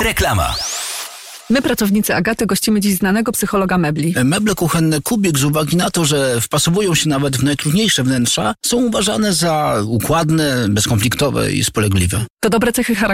Reklama. My, pracownicy Agaty, gościmy dziś znanego psychologa mebli. Meble kuchenne Kubik, z uwagi na to, że wpasowują się nawet w najtrudniejsze wnętrza, są uważane za układne, bezkonfliktowe i spolegliwe. To dobre cechy charakteru